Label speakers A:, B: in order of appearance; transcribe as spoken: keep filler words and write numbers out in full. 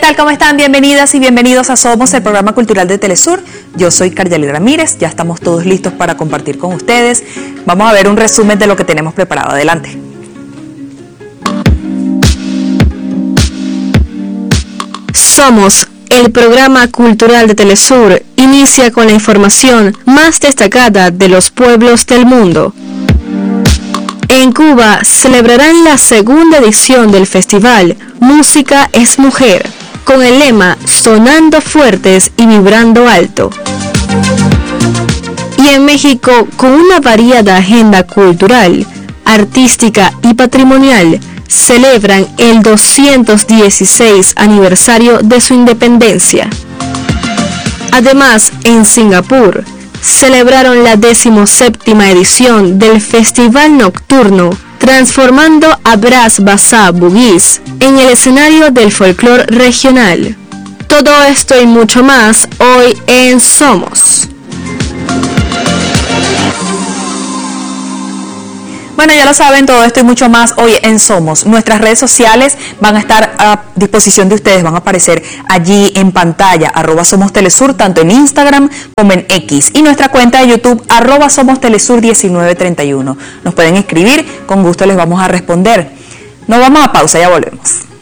A: tal? ¿Cómo están? Bienvenidas y bienvenidos a Somos, el programa cultural de Telesur. Yo soy Cardiali Ramírez, ya estamos todos listos para compartir con ustedes. Vamos a ver un resumen de lo que tenemos preparado. Adelante.
B: Somos, el programa cultural de Telesur, inicia con la información más destacada de los pueblos del mundo. En Cuba celebrarán la segunda edición del festival Música es Mujer, con el lema Sonando Fuertes y Vibrando Alto. Y en México, con una variada agenda cultural, artística y patrimonial, celebran el doscientos dieciséis aniversario de su independencia. Además, en Singapur, celebraron la decimoséptima edición del Festival Nocturno, transformando a Bras Basah Bugis en el escenario del folclore regional. Todo esto y mucho más hoy en Somos.
A: Bueno, ya lo saben, todo esto y mucho más hoy en Somos. Nuestras redes sociales van a estar a disposición de ustedes, van a aparecer allí en pantalla, arroba Somos Telesur, tanto en Instagram como en X. Y nuestra cuenta de YouTube, arroba Somos Telesur diecinueve treinta y uno. Nos pueden escribir, con gusto les vamos a responder. Nos vamos a pausa, ya volvemos.